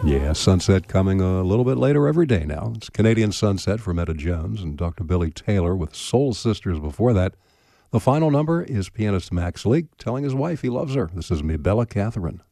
Yeah, Sunset coming a little bit later every day now. It's Canadian Sunset from Etta Jones and Dr. Billy Taylor with Soul Sisters before that. The final number is pianist Max Leake telling his wife he loves her. This is Me Bella Catherine.